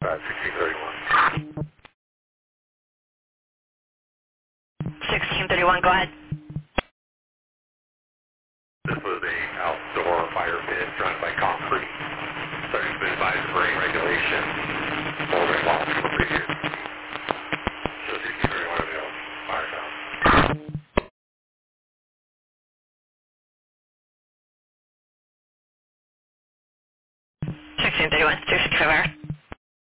1631. 1631, go ahead. This was a outdoor fire pit run by concrete. So it's been advised for rain regulation. More than long from the previous. So 1631 available. Fire down. 1631, 265 hours.